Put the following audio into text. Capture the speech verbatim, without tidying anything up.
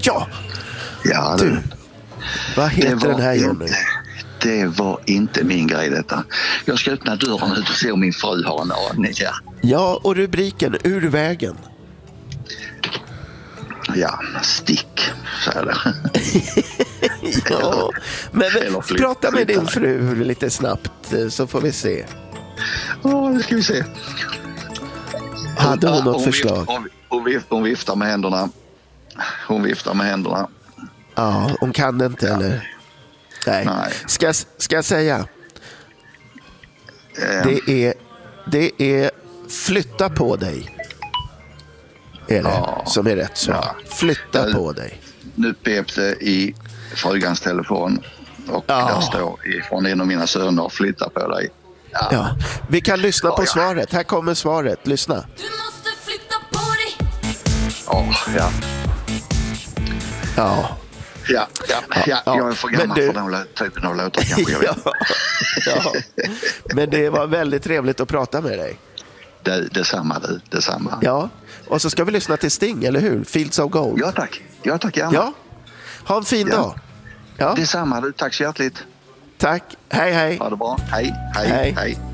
Ja, Ja, du. du. Vad heter Det var den här Johnny? inte- Det var inte min grej detta. Jag ska öppna dörren ut och se om min fru har en aning. Ja, Ja, och rubriken Ur vägen. ja stick, säger det. Ja, men Eller flytt- prata med din flytta. fru lite snabbt så får vi se. Ja, det ska vi se. Hade hon något Hon förslag? vift- Hon, hon, vift, hon viftar med händerna. Hon viftar med händerna. Ja, hon kan inte eller? Nej. Nej. Ska, ska jag säga? Eh, Det är, det är flytta på dig. Är det Ja. som är rätt svar. Ja. Flytta Ja. på dig. Nu pep det i frugans telefon och Ja. där står ifrån en av mina söner, flytta på dig. Ja. Ja. Vi kan lyssna på Ja, ja. svaret. Här kommer svaret. Lyssna. Du måste flytta på dig. Ja, ja, Ja. ja, ja, ja. ja. Jag är för Men gammal du- för den lå- typen av låtar kanske. Jag vet. ja. ja. Men det var väldigt trevligt att prata med dig. Det, detsamma du, detsamma. Ja. Och så ska vi lyssna till Sting, eller hur? Fields of Gold. Ja tack, ja tack gärna. Ja. Ha en fin Ja. dag. Ja. Detsamma du, tack så hjärtligt. Tack. Hej, hej. Ha det bra, hej, hej, Hej. hej.